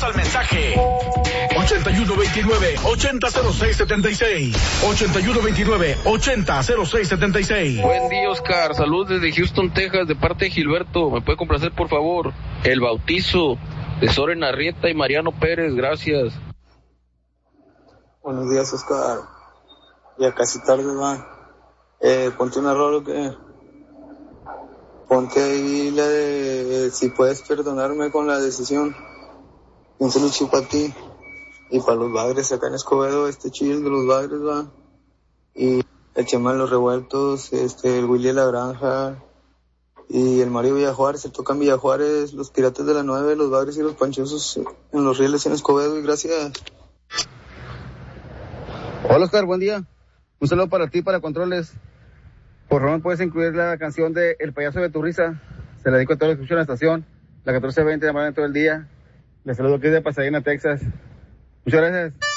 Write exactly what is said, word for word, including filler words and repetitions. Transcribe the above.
al mensaje ochenta y uno veintinueve, ochenta cero seis setenta y seis. ochenta y uno veintinueve, ochenta cero seis setenta y seis. Buen día, Oscar. Saludos desde Houston, Texas, de parte de Gilberto. ¿Me puede complacer, por favor, el bautizo de Soren Arrieta y Mariano Pérez? Gracias. Buenos días, Oscar. Ya casi tarde, va. Eh, ponte una rola que... Ponte ahí la de... Si puedes perdonarme con la decisión. Un saludo para ti. Y para los Bagres acá en Escobedo, este chill de los Bagres, va. Y el Chema de los Revueltos, este, el Willy de la Granja. Y el Mario Villajuárez, se tocan Villajuárez, los Piratas de la Nueve, los Bagres y los Panchosos en los rieles en Escobedo. Y gracias. Hola, Oscar, buen día. Un saludo para ti, para Controles. Por favor, puedes incluir la canción de El Payaso de tu Risa. Se la dedico a todos los que escuchan la estación, la catorce veinte de la mañana todo el día. Les saludo aquí de Pasadena, Texas. Muchas gracias.